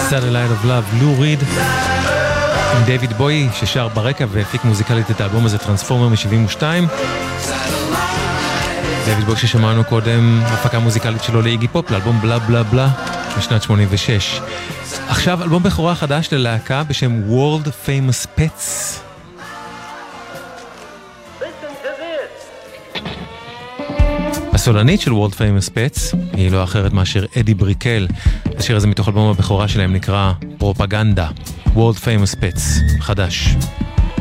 Satellite of Love, לו ריד עם דיוויד בוי ששר ברקע והפיק מוזיקלית את האלבום הזה טרנספורמר מ-72. דיוויד בוי ששמענו קודם הפקה מוזיקלית שלו לאיגי פופ לאלבום בלה בלה בלה משנת 86. עכשיו אלבום בכורה חדש ללהקה בשם World Famous Pets. הסולנית של World Famous Pets היא לא אחרת מאשר אדי בריקל. השיר הזה מתוך אלבום הבכורה שלהם נקרא פרופגנדה. World Famous Pets, חדש.